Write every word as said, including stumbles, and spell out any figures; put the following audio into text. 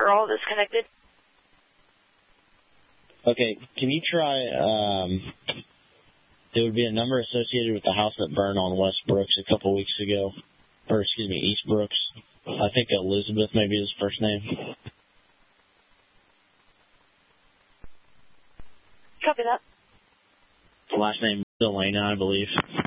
are all disconnected. Okay, can you try, um, there would be a number associated with the house that burned on West Brooks a couple weeks ago, or excuse me, East Brooks. I think Elizabeth maybe is his first name. Copy that. Last name, Delana, I believe.